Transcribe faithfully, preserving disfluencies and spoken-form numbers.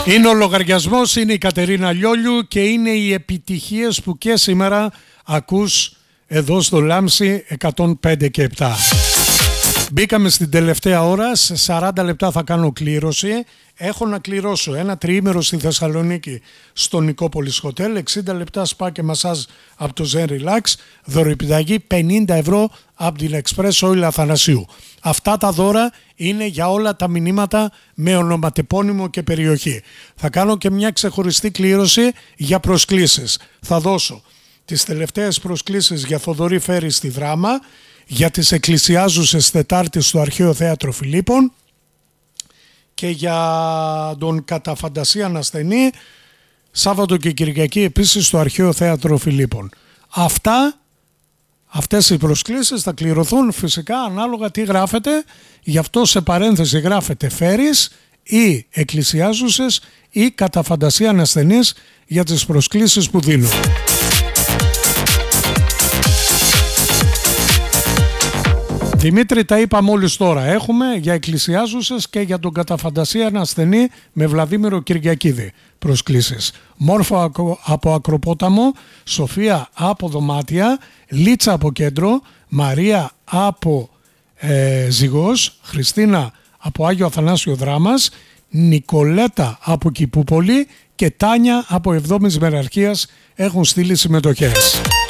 Είναι ο λογαριασμός, είναι η Κατερίνα Λιόλιου και είναι οι επιτυχίες που και σήμερα ακούς εδώ στο Λάμψη εκατόν πέντε και επτά. Μπήκαμε στην τελευταία ώρα, σε σαράντα λεπτά θα κάνω κλήρωση. Έχω να κληρώσω ένα τριήμερο στη Θεσσαλονίκη στο Νικόπολης Hotel, εξήντα λεπτά σπα και μασάζ από το Zen Relax, δωρεπιταγή πενήντα ευρώ από την Express Oil Αθανασίου. Αυτά τα δώρα είναι για όλα τα μηνύματα με ονοματεπώνυμο και περιοχή. Θα κάνω και μια ξεχωριστή κλήρωση για προσκλήσεις. Θα δώσω τις τελευταίες προσκλήσεις για Θοδωρή Φέρη στη Δράμα, για τις εκκλησιάζουσες Τετάρτης στο Αρχαίο Θέατρο Φιλίππων και για τον κατά φαντασίαν ασθενή Σάββατο και Κυριακή επίσης στο Αρχαίο Θέατρο Φιλίππων. Αυτά, αυτές οι προσκλήσεις θα κληρωθούν φυσικά ανάλογα τι γράφετε, γι' αυτό σε παρένθεση γράφετε Φέρης ή εκκλησιάζουσες ή κατά φαντασίαν ασθενής για τις προσκλήσεις που δίνω. Δημήτρη, τα είπα μόλις τώρα. Έχουμε για εκκλησιάζουσες και για τον κατά φαντασίαν ασθενή με Βλαδίμηρο Κυριακίδη προσκλήσεις. Μόρφο από Ακροπόταμο, Σοφία από Δωμάτια, Λίτσα από Κέντρο, Μαρία από ε, Ζυγός, Χριστίνα από Άγιο Αθανάσιο Δράμας, Νικολέτα από Κηπούπολη και Τάνια από Εβδόμης Μεραρχίας έχουν στείλει συμμετοχές.